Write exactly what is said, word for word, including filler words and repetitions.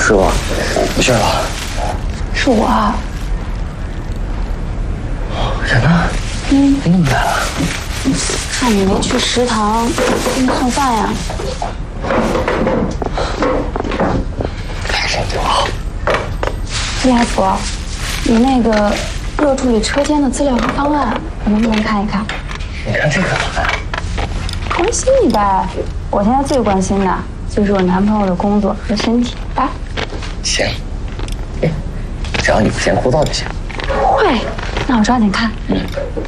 是我，没事吧？ 是我啊。 人呢？嗯，你怎么来了？ 看你没去食堂给你送饭呀。 还是你对我好。 李海福，你那个热处理车间的资料和方案，我能不能看一看？ 你看这个干嘛呀？ 关心你呗，我现在最关心的就是我男朋友的工作和身体啊。 行，哎，只要你不嫌枯燥就行。 不会，那我抓紧看。嗯。